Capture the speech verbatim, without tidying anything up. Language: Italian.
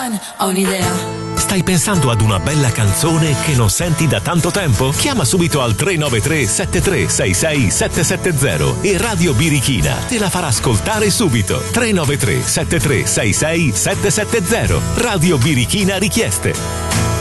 fun, ho un'idea. Stai pensando ad una bella canzone che non senti da tanto tempo? Chiama subito al tre nove tre sette tre sei sei sette sette zero e Radio Birichina te la farà ascoltare subito. tre nove tre sette tre sei sei sette sette zero. Radio Birichina Richieste.